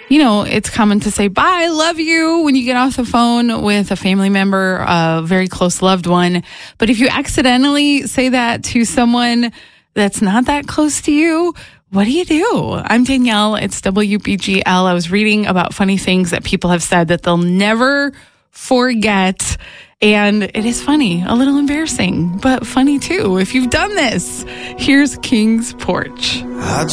it's common to say, bye, love you, when you get off the phone with a family member, a very close loved one. But if you accidentally say that to someone that's not that close to you, what do you do? I'm Danielle. It's WBGL. I was reading about funny things that people have said that they'll never forget. And it is funny, a little embarrassing, but funny too. If you've done this, here's King's Porch.